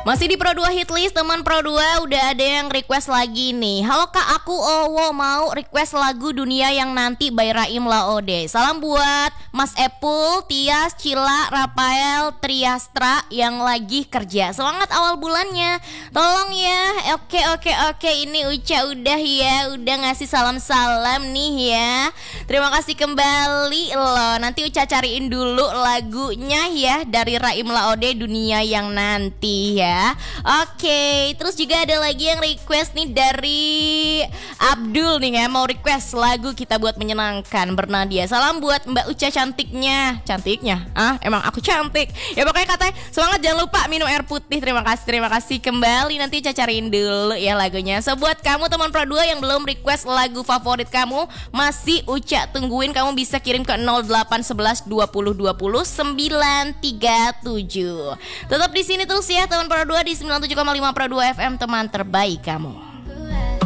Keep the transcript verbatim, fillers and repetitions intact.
Masih di Pro dua Hitlist, teman Pro dua udah ada yang request lagi nih. Halo Kak, aku Owo mau request lagu Dunia Yang Nanti by Raim Laode. Salam buat Mas Epul, Tias, Cila, Rafael, Triastra yang lagi kerja. Semangat awal bulannya. Tolong ya. Oke oke oke, ini Uca udah ya, udah ngasih salam-salam nih ya. Terima kasih kembali loh. Nanti Uca cariin dulu lagunya ya dari Raim Laode, Dunia Yang Nanti ya. Oke, terus juga ada lagi yang request nih dari Abdul nih ya, mau request lagu Kita Buat Menyenangkan Bernadia. Salam buat Mbak Uca cantiknya. Cantiknya? Ah, emang aku cantik. Ya pokoknya katanya semangat, jangan lupa minum air putih. Terima kasih, terima kasih kembali. Nanti Uca cariin dulu ya lagunya. So buat kamu teman Pro dua yang belum request lagu favorit kamu, masih Uca tungguin. Kamu bisa kirim ke nol delapan satu satu dua nol dua nol sembilan tiga tujuh. Tetap di sini terus ya teman Pro dua di sembilan puluh tujuh koma lima Pro dua F M, teman terbaik kamu.